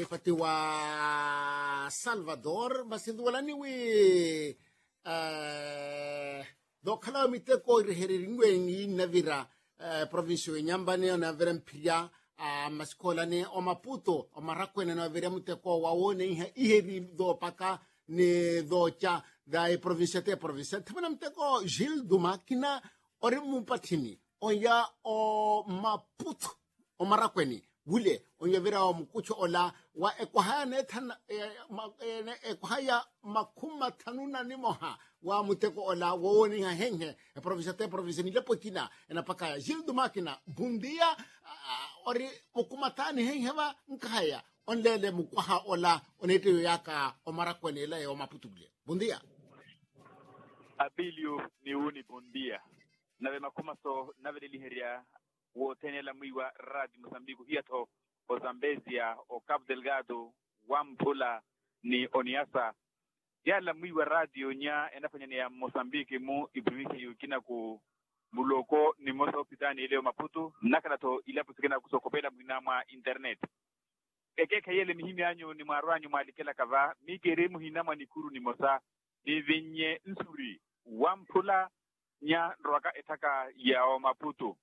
fatiwa Salvador masindwalani we do khala miteko riheringweni navira province nyambane na vera mpia maskolane o Maputo o Marakwena na vera muteko wawone iheri do paka ne do cha dai province tabana muteko Gilles Dumakina ore mupathini oya o Maputo o Marakweni wule onya vera o mkucho ola wa ekohane thana ekohaya makuma thanuna ni moha wa muteko ola woni ha henge province ni lepo kina na paka Gilles Dumakina bundia ori okumatani henge ba nkaya onlele mukwaha ola onete yaka o Marakweni la o Maputo bule bundia abilio ni uni bundia nave makuma so nave liheria wo tenela mwiwa radio Mozambique hiato o Zambezia o Cabo Delgado Wampula ni Oniasa yala mwiwa radio nya enafanya ni ya Mozambique mu ibrisi yukina ku muloko ni mosa opitani leo Maputo nakana to ilapo sikena kusokopela mwinama internet ekeka yele mihimi anyo ni marwanyo mwalikela kava mikere muhinama ni kuru ni mosa ni venye nsuri Wampula nya roaka etaka ya o Maputo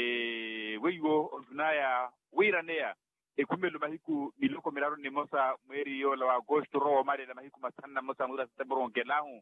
weiwo ontunaya wiranea kumelo mahiku miloko milaro ni mosa mweri yola wa agosto ro mare na mahiku masana mosa mura septembro ngelahu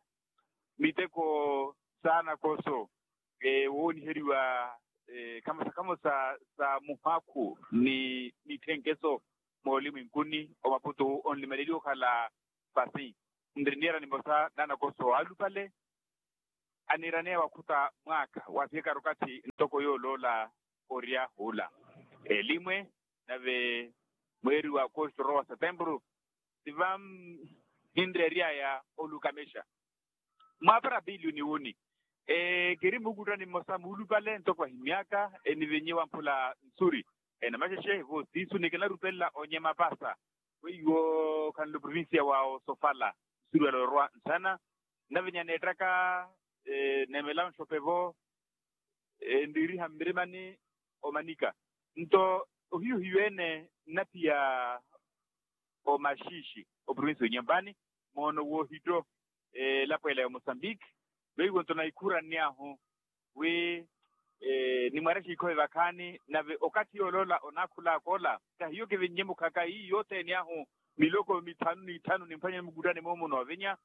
miteko sana koso woni heriwa kama sa muhaku ni tengeso molimu nkuni o Maputo only melio kala pasi ndrinera ni mosa nana koso alupale aniranea wakuta mwaka wafika rukati ntoko yo lola oria hula limwe nave mweri wa agosto ro septembro sivam indreria ya olukamesha mapara bilioni uni kirimu gudani mosa mulu pale ntoko himiaka ni venye Wampula nsuri na masheshe vo sisu nikela rupella onye mapasa wiyo kanlu provincia wa Sofala suru alorwa sana na venya netraka nemelam shopevo ndiri hambiremani omanika nto hiuene napia o mashishi o province nyambani mono wo hidro la pele ya Mozambique wewe ntona ikura niaho we ni mwarashi ko vakani na okati olola onakula kola ta hiyo ke venyemo kaka hii yote niaho miloko mitano nimfanye mgudane momo no venya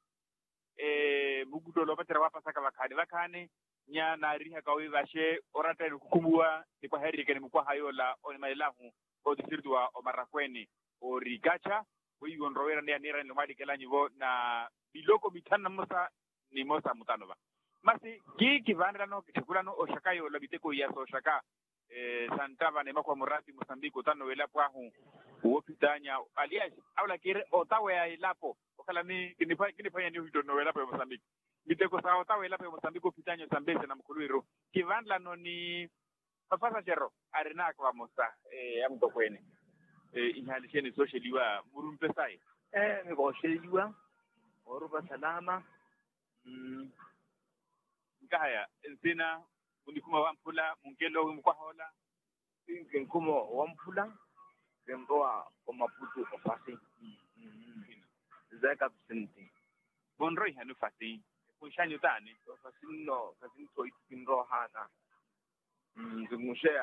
mugudo lopatera wapasaka vakane nya na riha kawe vashe orata kukumua ni kwa heri kene mkwa hayola oni mailahu o distritua o Marakweni o Rigacha wiyo nrowera ne anira no mali kala nyivo na biloko mitana mosa ni mosa mutanova masi ki vandra no kikulano o shakayo la biteko ya so shaka santava ne makwa murati Mozambique tano wela kwa hu wopitanya alias awla kire otawe ya ilapo okala ni kinifanya ni hudo no wela pa Mozambique biteko sa otawe la pa Mozambique opitanya Zambeze na mkuluiro kivandla no ni pafasa chero arena kwa mosa amto kwene inhalisheni socialiwa murumpe sai miko sheliwa oruba salama ngaya ensina unikuma Wampula mungelo mkwa hola nkumo Wampula ndoa o Maputo o fasi zaka bisenti bonroi hanu fasi kunshanyo tani fasi no fasi to itinro hana ngushe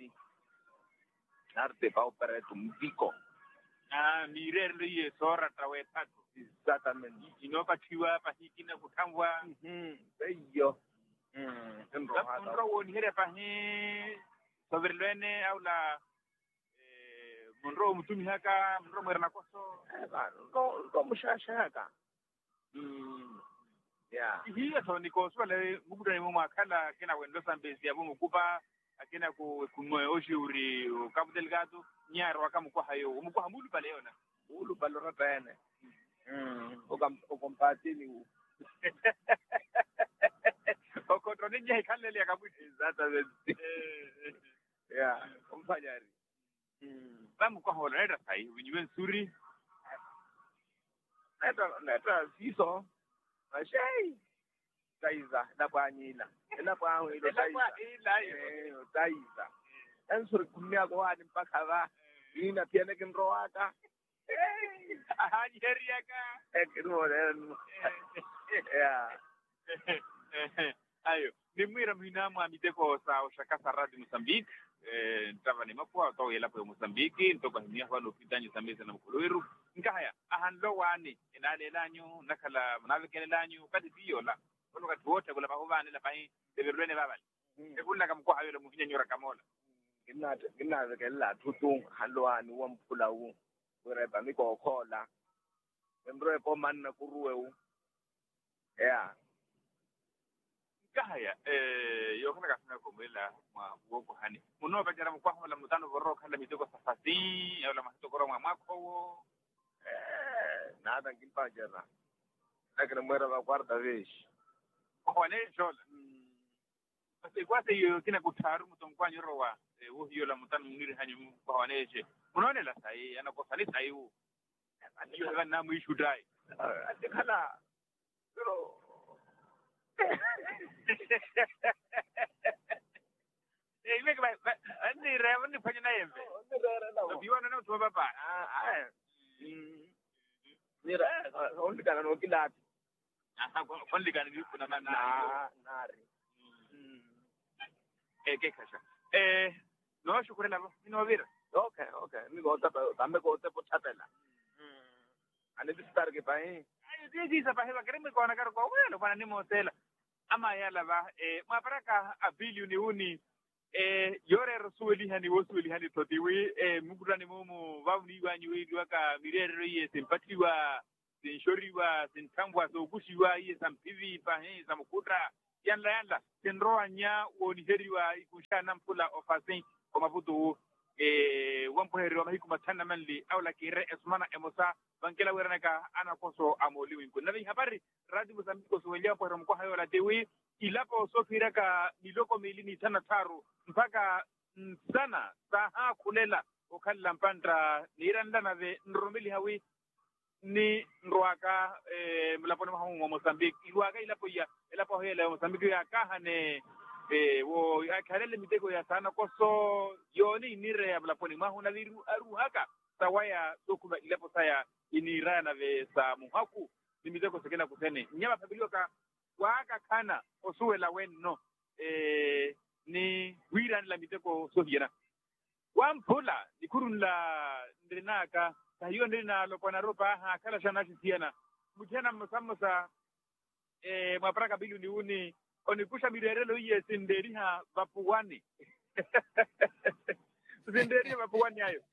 arte pa opera tumbiko mirerlo ye sora trawe tatu exactamente inopatiwa pahikina kutambwa beyo ndro woni here pahi soverlene au la monro mutumi haka monro mwerna koso ko mushashaka ya hiyo to niko swale mugudo ni mwa kala kina wendo Zambezi abo mukupa akina kunwe oshuri Cabo Delgado nyaro akamukwa hayo umukwa hambulu pale yona ulu balora tane okompatini okotroninje ikalele akabuti exactamente ya umfanyari bamukwa hola era sai winywe nsuri neta siso mashai taiza dabanyila elapwa ile taiza ensuri kumia kwa ni mpaka ba ina pia nekinroaka Ajeria ka. Kino den. Ya. Ayo, ni mwira mwinamu amiteko sa oshakasa radio Mozambique. Ntava ni mapua to yela po Mozambique, ntoko himia kwa lopita nyusambeze na mkuluiru. Nkaya, ahando wani, inale lanyu, nakala mnavekele lanyu, kati tiyola. Kono kati wote kula pahovani la pahi, deverlwene babali. Ekula kamukwa hayo la muhinya nyura kamola. Gina vekela tutung halwani wa mpula u. Ureba miko kola. Mbro po man na kuruwe u. Ya. Nkaya, yo kana kafuna komela mwa woko hani. Muno bajara mkwa hola mutano boro kala mitoko safasi, au la mahito koro mwa mwako. Nada ngimpa jera. Akira mwera wa kwarta vez. Kwane jola. Pasi kwase yo kina kutaru mutongwa nyorowa. Wo hiyo la mutano mwiri hanyu kwane. Munaone la sai, anakosani sai u. Yo na mwishu dai. Atikala. Pero Ime kwa ani rewa ni fanya na yembe. Biwana na utuwa baba. Mira, only kana no kilati. Only kana ni kuna nari. Kasha. No shukuru lavo. Ino vira. Okay. Mi gota tambe gota pochapela. Ani distar ke pai. Ayo di sa pahe bakere mi kona karo ko welo bana ni motela. Ama yala ba maparaka abiliu ni uni yore rasueli hani totiwi mugurani momo vavni wanyi waka mirere ye simpatiwa sinshoriwa sintambwa so kushiwa ye sampivi pahe samkutra yanla sinroa nya woni heriwa ikushana mpula ofasin komabutu wampo heriwa mahiku matana manli awla kire esmana emosa bankela weranaka ana koso amoli winku nabi habari radio Mozambique so welia po romko hayo la dewi ilapo sofira ka miloko milini tana taru mpaka sana saha kulela okalla mpandra niranda na ve nromeli hawi ni nroaka mlapone mahu Mozambique iluaka ilapo hele Mozambique ya kahane wo akalele mitego ya sana koso yoni nire ya mlapone mahu na viru aruhaka sawaya sokuma ilapo saya iniraya na ve sa muhaku ni mitego sekena kusene nyama pabilio ka waka kana osuwe la wenno ni wiran la miteko sohiena wampula ikurun la ndrinaka kahiyo ndrina lokona ropa ha kala shana sisiana mutena msamosa mapraka bilu ni uni onikusha mirerelo iye sinderi ha vapuwani sinderi vapuwani ayo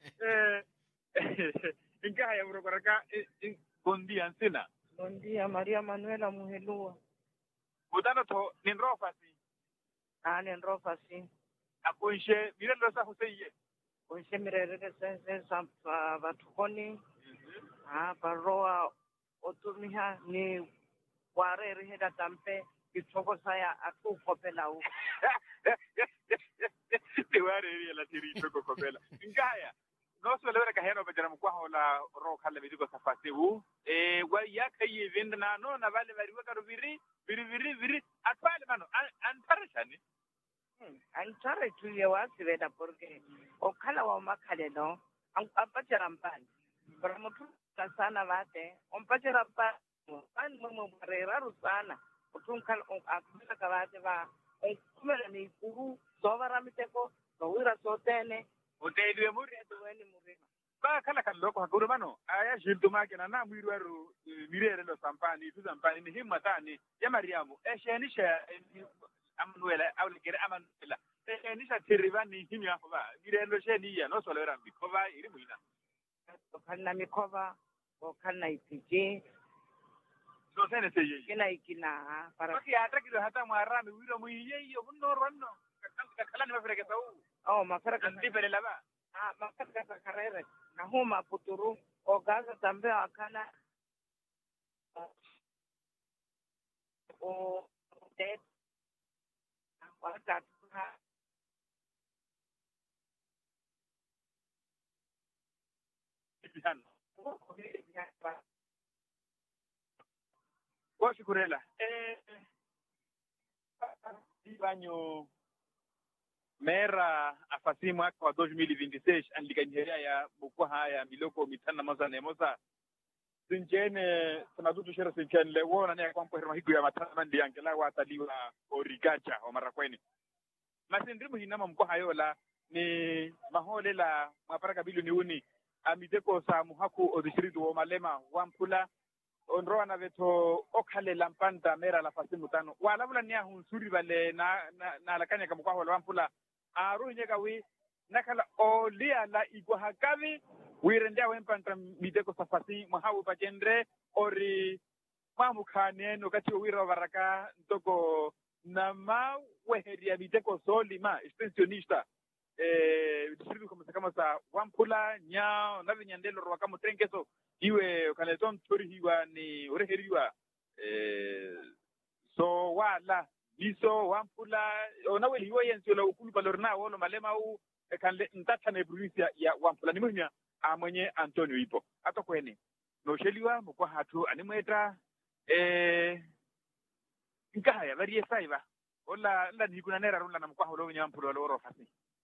inka ya urokoraka bondi ansina Buen día, María Manuela Mujelúa. Mutano to ninrofa si. Ninrofa, sí. Akunche, mira los ajos ye. Kunche mirerere sense batukoni. Paroa oturniha ni warere heda tampe kitoko saya atu kopelau. Te warere la tiri toko kopela. Ngaya. No suele ver que hero bejara mkwaho la roka le bidigo safasi u wa yaka ye vendna no na vale vari waka viri atwale mano antarashani Antare tu ye wasi veda porque okala wa makale no ampachara mpani para mutu sana vate ompachara pa an mo barera rusana utunkal akula kavate va kumela ni kuru sovara miteko no wira sotene Utaidiwe muri ba kala kan loko hakuru mano aya jiltu makina na mwiru aru mirere lo sampani tu sampani ni himmatani ya Mariamu shenisha amnuela awle kire amanuela shenisha tirivani himya ba mirere lo sheni ya no solo rambi ko ba iri muina kana mikova kana ipije so sene seye kina ikina para ki hata kilo hata marami wiro muiye yo no ronno kala ni mafreke sau mafreke ndipele laba mafreke karere na huma puturu o gaza tambe akana o det wata kwa shukurela baño mera afasi mwaka wa 2026 andikanyeria ya bukwa haya miloko mitana moza ne moza sinjene tunadutu shera sinjene lewona ne kwa mpero hiku ya matama ndi ankela wataliwa origacha o marakweni masindrimu hinama mkwa hayola ni mahole la maparaka bilioni uni amiteko sa muhaku odishiritu wa malema wampula onroa na veto okhale lampanta mera la fasimu tano wala bula nia hunsuri bale na lakanya kamukwa wala wampula aru nyeka wi nakala olia la igwa hakavi wirendea wempanta miteko sa fasi muhawu pachendre ori mamukhane no kati wira baraka ntoko na maweheria miteko solima extensionista distribu kama sa wampula nya na vinyandelo ro kama trenkeso iwe kaleton tori hiwa ni oreheriwa so wala biso wampula onawe hiwa yensi la ukulu balorna wolo malema u kanle ntata na provincia ya wampula ni munya amwenye Antonio ipo ato kweni no sheliwa mukwa hatu animweta nkaya bari saiba ola la nikuna nera rula na mukwa holo nyampula loro fasi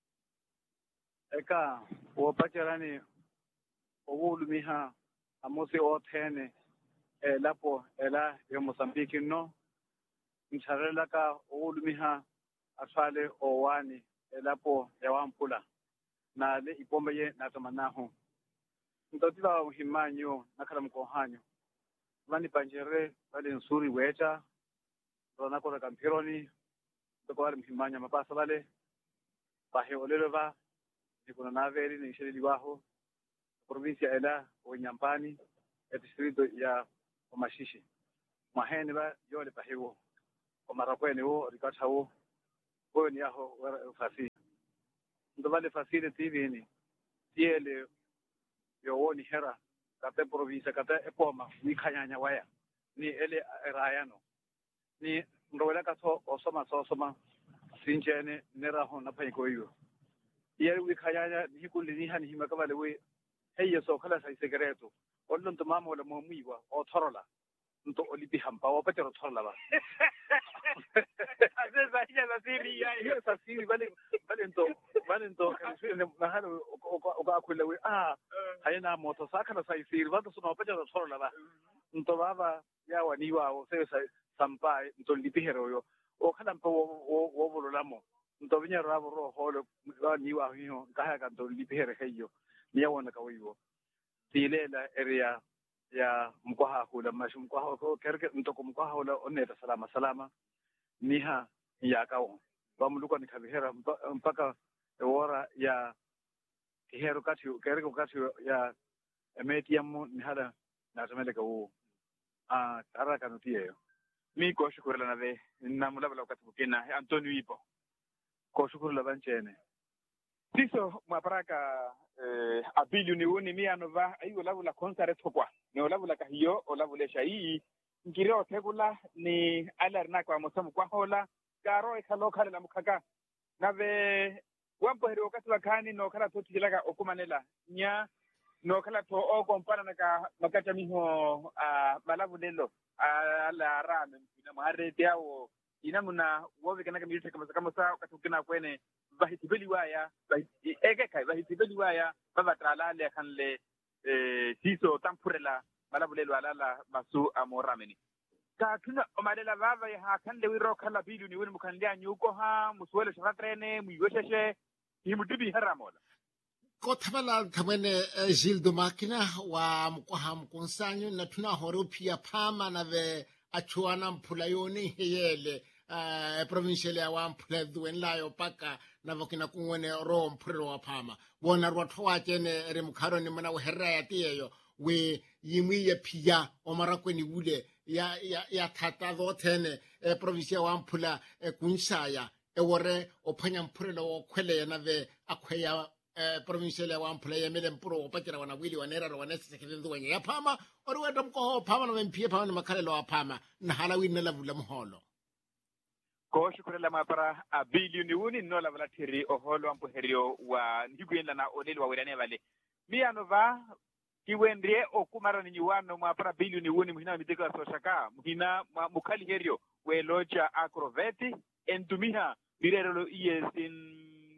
eka wopacherani owulumiha amosi othene lapo ela yo Mozambique no ntharela ka owulumiha athale owani elapo ya wampula na le ipombe ye na tamanaho ntotila uhimanyo nakhala mkohanyo vani panjere vale nsuri weta rona kota kampironi toko vale mhimanya mapasa vale bahe olelova nikuna naveri ni shirili waho provincia ela o Nyampani e distrito ya Omashishi mahene ba yole pahewo o marakwene wo rikathawo ko ni yaho fasi ndo vale fasile TV ni tiele yo woni hera kate provincia kate epoma wikhanyanya waya ni ele rayano ni ndowela katho osoma sinjene neraho na phayiko yo yeri wikhanyanya hikulini hani himakavale we hey so khala sai secreto ollon to mamo le momiwa o thorola nto olipi hampa wa patero thorola ba azeza ya la siri ya sa siri vale nto na halo o ka khule we hayena moto sakhala sai siri va to so patero thorola ba nto baba ya waniwa o se sampa nto lipi hero yo o khala mpa wo bololamo nto binya rabo ro holo wa niwa hiyo ka ka nto lipi here heyo niya wona ka wiwo tilela area ya mkwaha hula mashi mkwaha ko kerke ntoko mkwaha hula oneta salama niha ya kawo bamuluka ni kabihera mpaka ewora ya kihero kati kerke kati ya emetiamu ni hada na tumeleka u taraka nutiyo mi ko shukuru na ve na mulabala wakati bukina Antonio ipo ko shukuru la banchene siso mwaparaka abilioni woni mianova ayo lavula concert kwa ne lavula kahiyo o lavula shai ngiro tegula ni alarna kwa mosamu kwa hola garo ikaloka la mukaka nave wampo hero wakati wakani no kala to tilaga okumanela nya no kala to o kompana naka makata miho malavulelo ala rame na marete yao inamuna wowe kana kamilite kama saa katukina kwene bahitibeli waya bahitibeli waya baba tralale kanle tiso tampurela balabulelo alala masu amorameni ka tuna omadela baba ya kanle wiro kala bilu ni woni mukandia nyuko ha muswele shafatrene muyosheshe himudibi haramola ko thabala thamene Gildo Makina wa mkoha mkonsanyo na tuna horopia phama na ve achuana mphula yoni heyele provincial ya wampula duwen layo paka na vokina kungwene ro mphurelo wa phama bona rwatho wa tene re mukharo ni mona herra ya tiyeyo we yimwi ya phiya omarakweni ule ya thata do thene provincial wa mphula kunshaya ewore ophanya mphurelo wo khwele na ve akhweya provincial ya wampula ya mele mpuro opatira wana wili wanera ro wanese sekezendu wanya ya phama ori wenda mkoho phama na mpie phama na makhalelo wa phama na halawini na lavula muholo ko shukurela mapara abilioni woni no lavula thiri oholo ampo herio wa ndiguenda na oleli wa werane vale mianova kiwendrie okumara ni wano mapara bilioni woni muhina miteka soshaka muhina mukhali herio we loja acroveti entumiha birero yesin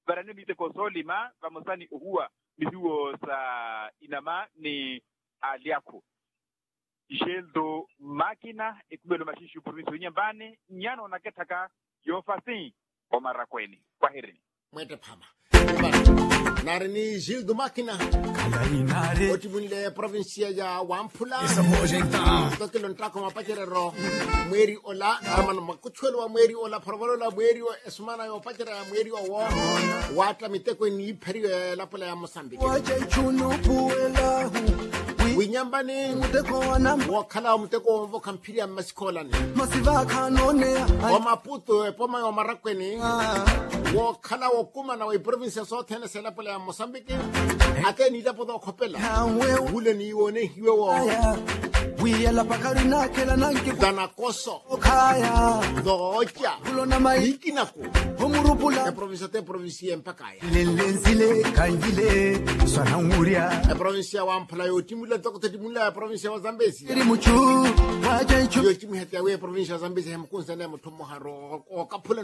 barani mite ko solima vamosani huwa mihuo sa inama ni aliako Geldo makina ikubelo mashishu province nyambani nyano naketaka yofasi Omarakweni kwa herini mwete pama narini Geldo makina otimunle provincia ya Wampula tokilo ntako mapachero mweri ola amana makuchwelo wa mweri ola parvalo la mweri o esmana yo pachera ya mweri o wata miteko ni peri la pola ya Mozambique winyambani wakhala muteko womvo kampiri ya masikolani Maputo poma Omarakweni wakhala wakuma na province ya Southern Selapole ya Mozambique akeni dapo do khopela hule ni wone hiwe wo wiyela pakarina kela nanki dana koso khaya doja kulona maikina ko homurupula province te province mpakaya lelenzile kanjile swana nguria province ya Wampula yo timula tokothe timula province ya Zambezi iri muchu waje chu yo timheta we province ya Zambezi hemkunza na muthomo haro okaphula